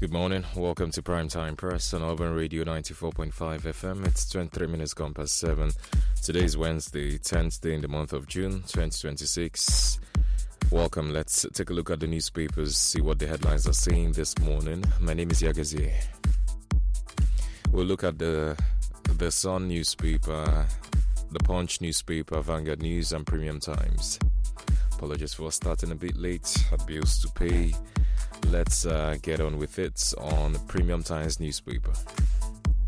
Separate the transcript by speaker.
Speaker 1: Good morning. Welcome to Primetime Press on Urban Radio 94.5 FM. It's 23 minutes gone past 7. Today is Wednesday, 10th day in the month of June 2026. Welcome. Let's take a look at the newspapers, see what the headlines are saying this morning. My name is Yagazi. We'll look at the Sun newspaper, the Punch newspaper, Vanguard News and Premium Times. Apologies for starting a bit late. Had bills to pay. Let's get on with it on Premium Times newspaper.